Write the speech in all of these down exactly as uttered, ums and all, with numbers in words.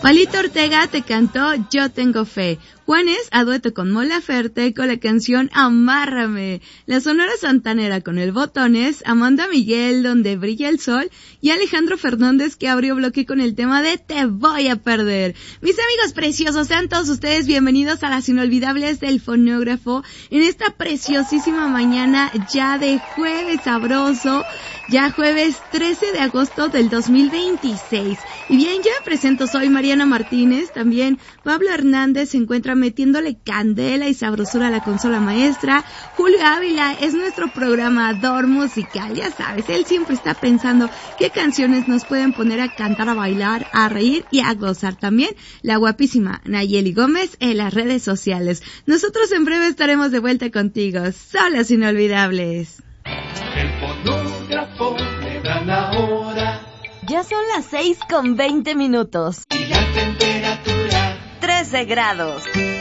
Palito Ortega te cantó Yo Tengo Fe. Juanes a dueto con Mon Laferte con la canción Amárrame. La Sonora Santanera con el Botones, Amanda Miguel Donde Brilla el Sol y Alejandro Fernández que abrió bloque con el tema de Te Voy a Perder. Mis amigos preciosos, sean todos ustedes bienvenidos a las inolvidables del Fonógrafo en esta preciosísima mañana ya de jueves sabroso, ya jueves trece de agosto del dos mil veintiséis. Y bien, yo me presento, soy Mariana Martínez, también Pablo Hernández se encuentra metiéndole candela y sabrosura a la consola maestra. Julio Ávila es nuestro programador musical, ya sabes, él siempre está pensando qué canciones nos pueden poner a cantar, a bailar, a reír y a gozar. También la guapísima Nayeli Gómez en las redes sociales. Nosotros en breve estaremos de vuelta contigo, solas inolvidables. El fonógrafo le da la hora. Ya son las seis con veinte minutos. Y la temperatura trece grados.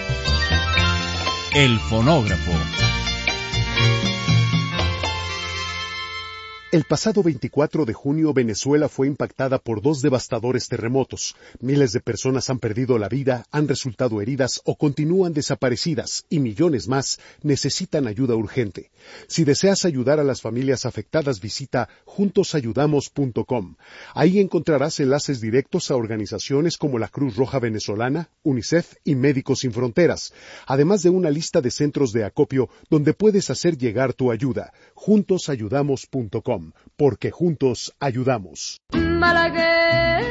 El fonógrafo. El pasado veinticuatro de junio, Venezuela fue impactada por dos devastadores terremotos. Miles de personas han perdido la vida, han resultado heridas o continúan desaparecidas, y millones más necesitan ayuda urgente. Si deseas ayudar a las familias afectadas, visita juntos ayudamos punto com. Ahí encontrarás enlaces directos a organizaciones como la Cruz Roja Venezolana, UNICEF y Médicos Sin Fronteras, además de una lista de centros de acopio donde puedes hacer llegar tu ayuda. juntos ayudamos punto com. Porque juntos ayudamos. Malagueña.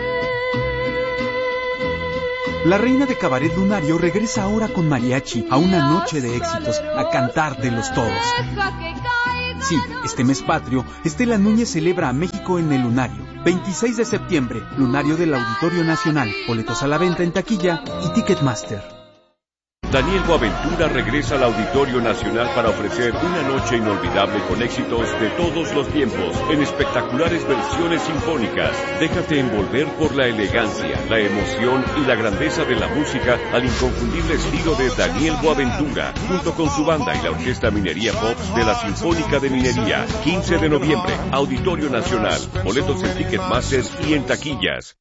La reina de cabaret lunario regresa ahora con mariachi a una noche de éxitos, a cantar de los todos. Sí, este mes patrio, Estela Núñez celebra a México en el Lunario. veintiséis de septiembre, Lunario del Auditorio Nacional. Boletos a la venta en taquilla y Ticketmaster. Daniel Boaventura regresa al Auditorio Nacional para ofrecer una noche inolvidable con éxitos de todos los tiempos, en espectaculares versiones sinfónicas. Déjate envolver por la elegancia, la emoción y la grandeza de la música al inconfundible estilo de Daniel Boaventura, junto con su banda y la Orquesta Minería Pop de la Sinfónica de Minería. quince de noviembre, Auditorio Nacional. Boletos en Ticketmaster y en taquillas.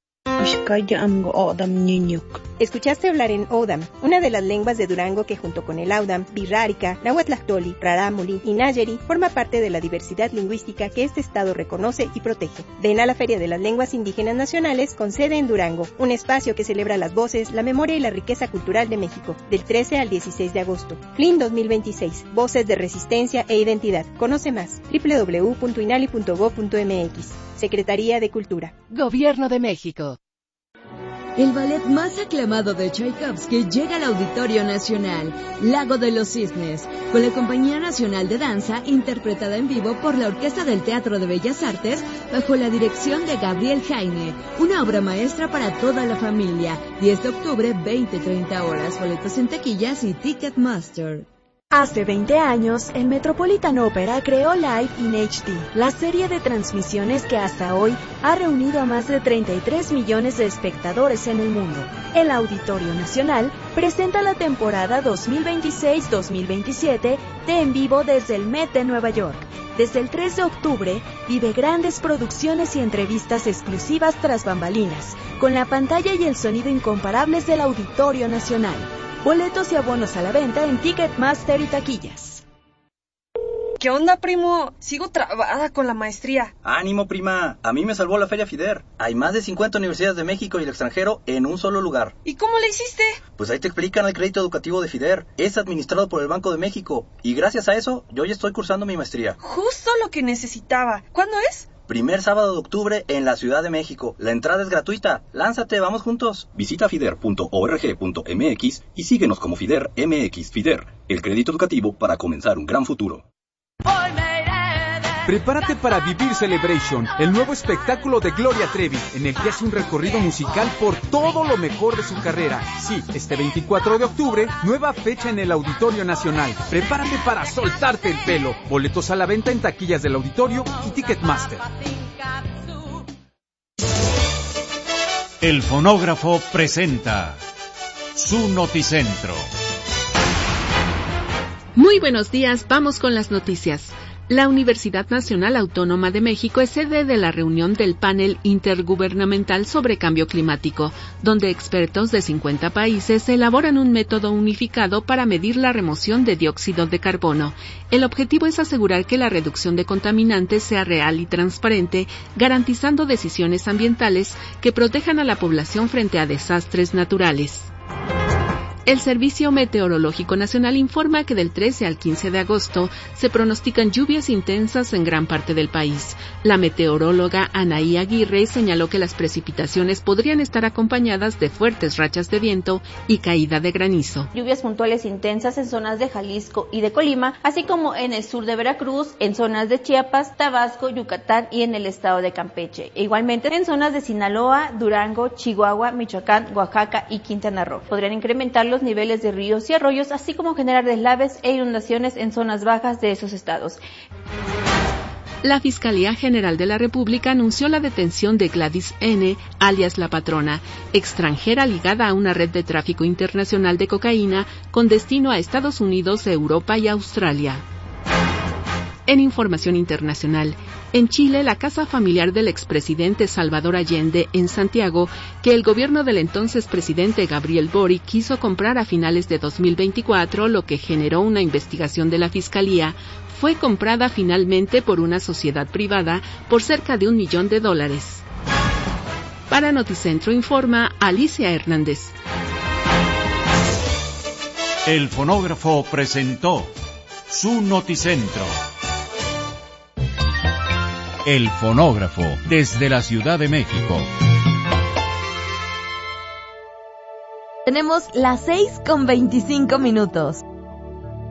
Escuchaste hablar en Odam, una de las lenguas de Durango que junto con el Audam, Birrárica, Nahuatlactoli, Rarámuri y Nayeri forma parte de la diversidad lingüística que este estado reconoce y protege. Ven a la Feria de las Lenguas Indígenas Nacionales con sede en Durango, un espacio que celebra las voces, la memoria y la riqueza cultural de México, del trece al dieciséis de agosto. F L I N dos mil veintiséis, Voces de Resistencia e Identidad. Conoce más, doble u doble u doble u punto inali punto gob punto eme equis. Secretaría de Cultura. Gobierno de México. El ballet más aclamado de Tchaikovsky llega al Auditorio Nacional, Lago de los Cisnes, con la Compañía Nacional de Danza, interpretada en vivo por la Orquesta del Teatro de Bellas Artes, bajo la dirección de Gabriel Jaime, una obra maestra para toda la familia, diez de octubre, veinte a treinta horas, boletos en taquillas y Ticketmaster. Hace veinte años, el Metropolitan Opera creó Live in H D, la serie de transmisiones que hasta hoy ha reunido a más de treinta y tres millones de espectadores en el mundo. El Auditorio Nacional presenta la temporada dos mil veintiséis dos mil veintisiete de En Vivo desde el Met de Nueva York. Desde el tres de octubre, vive grandes producciones y entrevistas exclusivas tras bambalinas, con la pantalla y el sonido incomparables del Auditorio Nacional. Boletos y abonos a la venta en Ticketmaster y taquillas. ¿Qué onda, primo? Sigo trabada con la maestría. ¡Ánimo, prima! A mí me salvó la Feria FIDER. Hay más de cincuenta universidades de México y el extranjero en un solo lugar. ¿Y cómo le hiciste? Pues ahí te explican el crédito educativo de FIDER. Es administrado por el Banco de México. Y gracias a eso, yo ya estoy cursando mi maestría. Justo lo que necesitaba. ¿Cuándo es? Primer sábado de octubre en la Ciudad de México. La entrada es gratuita. Lánzate, vamos juntos. Visita fider punto org punto eme equis y síguenos como FIDER M X. FIDER, el crédito educativo para comenzar un gran futuro. Prepárate para vivir Celebration, el nuevo espectáculo de Gloria Trevi, en el que hace un recorrido musical por todo lo mejor de su carrera. Sí, este veinticuatro de octubre, nueva fecha en el Auditorio Nacional. Prepárate para soltarte el pelo. Boletos a la venta en taquillas del Auditorio y Ticketmaster. El fonógrafo presenta su noticentro. Muy buenos días, vamos con las noticias. La Universidad Nacional Autónoma de México es sede de la reunión del Panel Intergubernamental sobre Cambio Climático, donde expertos de cincuenta países elaboran un método unificado para medir la remoción de dióxido de carbono. El objetivo es asegurar que la reducción de contaminantes sea real y transparente, garantizando decisiones ambientales que protejan a la población frente a desastres naturales. El Servicio Meteorológico Nacional informa que del trece al quince de agosto se pronostican lluvias intensas en gran parte del país. La meteoróloga Anaí Aguirre señaló que las precipitaciones podrían estar acompañadas de fuertes rachas de viento y caída de granizo. Lluvias puntuales intensas en zonas de Jalisco y de Colima, así como en el sur de Veracruz, en zonas de Chiapas, Tabasco, Yucatán y en el estado de Campeche. E igualmente en zonas de Sinaloa, Durango, Chihuahua, Michoacán, Oaxaca y Quintana Roo. Podrían incrementar los niveles de ríos y arroyos, así como generar deslaves e inundaciones en zonas bajas de esos estados. La Fiscalía General de la República anunció la detención de Gladys N., alias La Patrona, extranjera ligada a una red de tráfico internacional de cocaína con destino a Estados Unidos, Europa y Australia. En información internacional, en Chile, la casa familiar del expresidente Salvador Allende en Santiago, que el gobierno del entonces presidente Gabriel Boric quiso comprar a finales de dos mil veinticuatro, lo que generó una investigación de la Fiscalía, fue comprada finalmente por una sociedad privada por cerca de un millón de dólares. Para Noticentro informa Alicia Hernández. El fonógrafo presentó su Noticentro. El fonógrafo, desde la Ciudad de México. Tenemos las seis con veinticinco minutos.